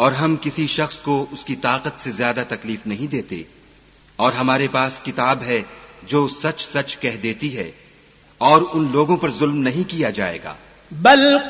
और हम किसी शख्स को उसकी ताकत से ज्यादा तकलीफ नहीं देते, और हमारे पास किताब है जो सच सच कह देती है, और उन लोगों पर जुल्म नहीं किया जाएगा।